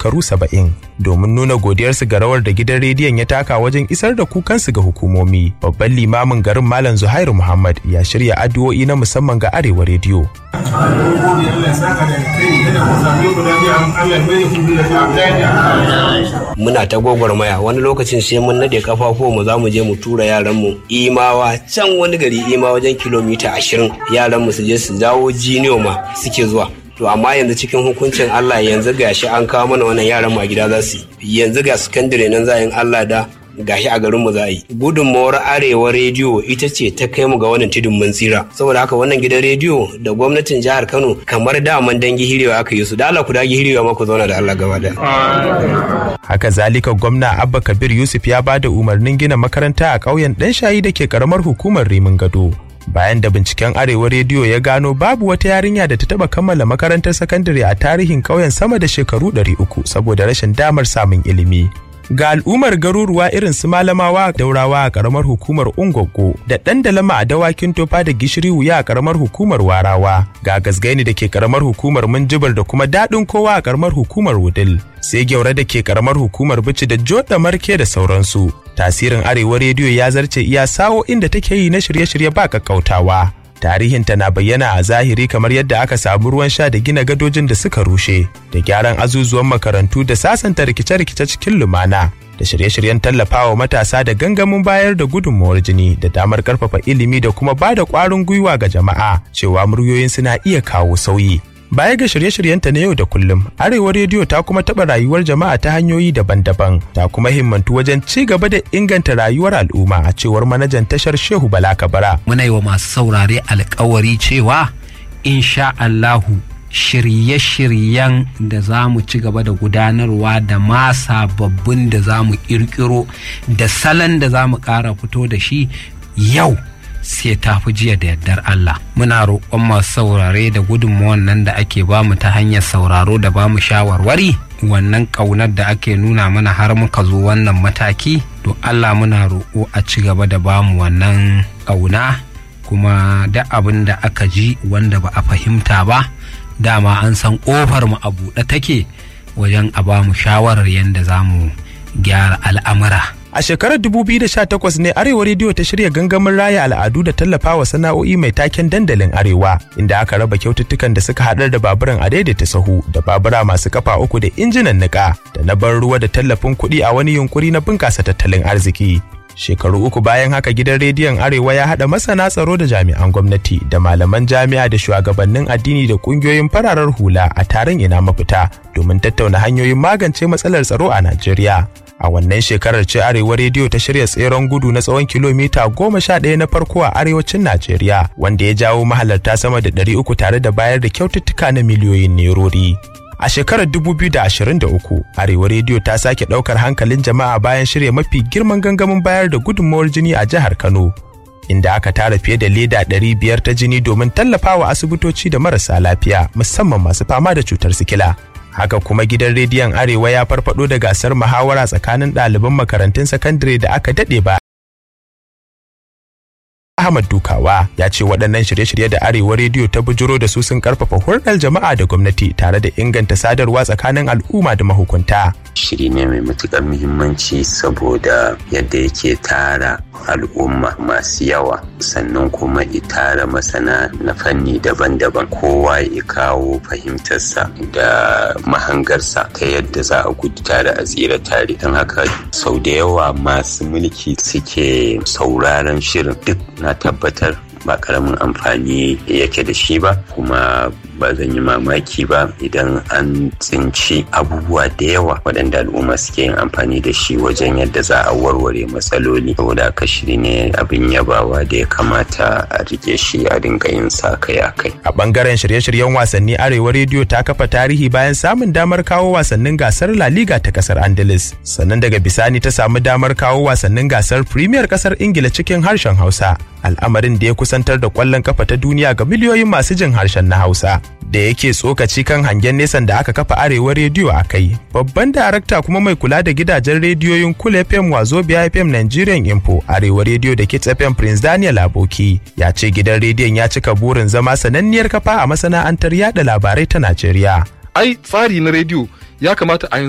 shekaru 70 domin nuna godiyarsu ga rawar da gidan rediyon ya taka wajen isar da kukansu ga hukumomi. Babban limamin garin Malam Zuhairu Muhammad ya shirya addu'o'i na musamman ga Arewa rediyo. Muna ta gwagwarmaya, wani lokacin sai mun nade kafafu mu za mu je mu tura yaran mu Imawa, can wani gari Imawa wajen kilomita 20, yaran mu su je su dawo Jiniyo ma suke zuwa. To amma yanzu cikin hukuncin Allah yanzu gashi an kawo mana wannan yaran mu a gida za su yanzu ga sakandare nan za yin Allah da gashi a garinmu za a yi. Gudunmawar Arewa rediyo ita ce ta kai mu ga wannan tudun mun tsira. Saboda haka wannan gidan rediyo da gwamnatin jihar Kano kamar daman dangi hirewa aka yi su. Da Allah ku dagi hirewa ma ku zauna da Allah gaba da. Haka zalika gwamna Abba Kabir Yusuf ya ba da umarnin gina makaranta a ƙauyen Ɗanshayi da ke ƙaramar hukumar Rimin Gado. Bayan da binciken Arewa rediyo ya gano babu wata yarinya da ta taba kammala makarantar sakandare a tarihin ƙauyen sama da shekaru 300 saboda rashin damar samun ilimi. Ga al'ummar garuruwa irin su Malamawa Daurawa a karamar hukumar Ungwaggo da Dandalama a Dawakin Tofa da Gishiri Wuya a karamar hukumar Warawa, ga Gasgaini da ke karamar hukumar Minjibir da kuma Daɗin Kowa a karamar hukumar Wudil, sai Gyaure da ke karamar hukumar Bichi da Joda Marke da sauransu. Tasirin Arewa rediyo ya zarce iya sa'o'in da take yi na shirye-shirye ba kakkautawa. Tarihinta na bayyana a zahiri kamar yadda aka samu ruwan sha da gina gadojin da suka rushe, da gyaran azuzuwan makarantu da sasanta rikice-rikice cikin lumana, da shirye-shiryen tallafawa matasa da gangamin bayar da gudunmawar jini da damar karfafa ilimi da kuma ba da ƙwarin gwiwa ga jama'a cewa muryoyin suna iya kawo sauyi. Baya ga shirye-shiryenta na yau da kullum, Arewa rediyo ta kuma taɓa rayuwar jama'a ta hanyoyi daban-daban, ta kuma himmantu wajen ci gaba da inganta rayuwar al'umma a cewar manajan tashar Shehu Bala Kabara. Muna yi wa masu saurare alƙawari cewa insha Allahu shirye-shiryen da za mu ci gaba da gudanarwa da ma sababbin da za mu ƙirƙiro da salon da za mu ƙara fito da shi yau sai ta fi jiya da yardar Allah. Muna roƙon masu saurare da gudunmawar nan da ake bamu ta hanyar sauraro da bamu shawarwari, wannan ƙaunar da ake nuna mana har muka zo wannan mataki, to Allah muna roƙo a ci gaba da bamu wannan ƙauna, kuma da abin da aka ji wanda ba a fahimta ba dama an san ƙofar mu a buɗe take wajen a bamu shawarar yadda za mu gyara al'amura. A shekarar 2018 ne Arewa rediyo ta shirya gangamin raya al'adu da tallafawa sana'o'i mai taken dandalin Arewa, inda aka raba kyaututtukan da suka haɗar da baburan adaidaita sahu da babura masu kafa uku da injinan niƙa da na ban ruwa da tallafin kuɗi a wani yunkuri na bunƙasa tattalin arziki. Shekaru 3 bayan haka gidan rediyon Arewa ya haɗa masana tsaro da jami'an gwamnati da malaman jami'a da shugabannin addini da ƙungiyoyin fararar hula a taron ina mafita domin tattauna hanyoyin magance matsalar tsaro a Najeriya. A wannan shekarar ce Arewa rediyo ta shirya tseren gudu na tsawon kilomita 11 na farko a arewacin Najeriya, wanda ya jawo mahalarta sama da 300 tare da bayar da kyaututtuka na miliyoyin nerori. A shekarar 2023, Arewa rediyo ta sake ɗaukar hankalin jama'a bayan shirya mafi girman gangamin bayar da gudunmawar jini a jihar Kano, inda aka tara fiye da leda 500 ta jini domin tallafawa asibitoci da marasa lafiya, musamman masu fama da cutar sikila. Haka kuma gidan rediyon Arewa ya farfado da gasar muhawara tsakanin ɗaliban makarantun sakandare da aka daɗe ba. Ahmad Dukawa ya ce waɗannan shirye-shirye da Arewa rediyo ta bujuro da su sun karfafa hulɗar jama'a da gwamnati tare da inganta sadarwa tsakanin al'umma da mahukunta. Shiri ne mai matuƙar muhimmanci saboda yadda yake tara al'umma masu yawa, sannan kuma ya tara masana na fanni daban-daban, kowa ya kawo fahimtarsa da mahangarsa ta yadda za a gudu tare a tsira tare. Don haka sau da yawa masu mulki suke sauraron shirin, duk na tabbatar ba karamin amfani yake da shi ba, kuma ba zan yi mamaki ba idan an tsinci abubuwa da yawa waɗanda al'umma suke yin amfani da shi wajen yadda za a warware matsaloli. Saboda haka shiri ne abin yabawa da ya kamata a rike shi a dinga yin sa kai-a-kai. A bangaren shirye-shiryen wasanni, Arewa rediyo ta kafa tarihi bayan samun damar kawo wasannin gasar La Liga ta kasar Andalus, sannan daga bisani ta samu damar kawo wasannin gasar Premier kasar Ingila cikin harshen Hausa, al'amarin da ya kusantar da kwallon kafa ta duniya ga miliyoyin masu jin harshen na Hausa. Da yake tsokaci kan hangen nesan da aka kafa Arewa rediyo a kai, babban darakta kuma mai kula da gidajen rediyoyin Cool FM, Wazobia FM, Nigerian Info, Arewa rediyo da Kids FM, Prince Daniel Aboki, ya ce gidan rediyon ya cika burin zama sananniyar kafa a masana'antar yada labarai ta Najeriya. Ai tsari na rediyo ya kamata a